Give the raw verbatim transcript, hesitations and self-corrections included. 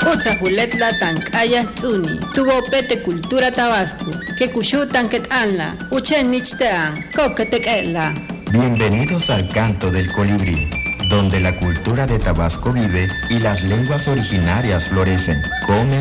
Utsa Juletla Tankaya Tsuni, Tuvo Pete Cultura Tabasco, que Kushu Tanket Anla, Uchen Nichtan, Coquetequela. Bienvenidos al Canto del Colibrí, donde la cultura de Tabasco vive y las lenguas originarias florecen. Come